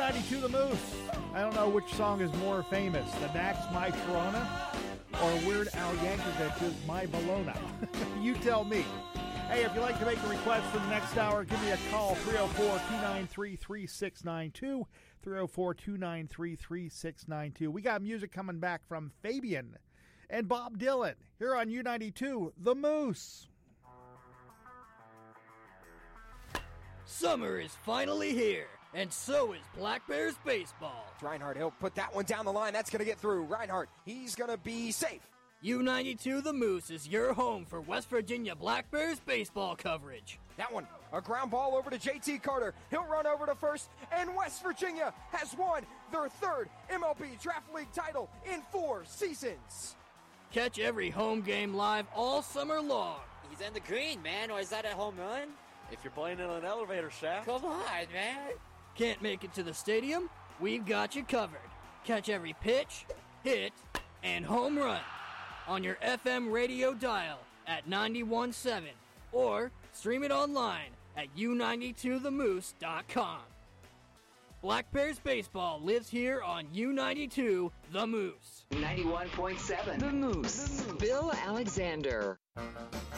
U92 The Moose. I don't know which song is more famous, the Knack's My Corona or Weird Al Yankovic's My Bologna. You tell me. Hey, if you'd like to make a request for the next hour, give me a call, 304-293-3692, 304-293-3692. We got music coming back from Fabian and Bob Dylan here on U92 The Moose. Summer is finally here, and so is Black Bears baseball. Reinhardt, he'll put that one down the line. That's going to get through. Reinhardt, he's going to be safe. U92 The Moose is your home for West Virginia Black Bears baseball coverage. That one, a ground ball over to J.T. Carter. He'll run over to first, and West Virginia has won their third MLB Draft League title in 4 seasons. Catch every home game live all summer long. He's in the green, man, or is that a home run? If you're playing in an elevator shaft. Come on, man. Can't make it to the stadium? We've got you covered. Catch every pitch, hit, and home run on your FM radio dial at 91.7 or stream it online at u92themoose.com. Black Bears baseball lives here on U92 The Moose. 91.7 The Moose. Bill Alexander.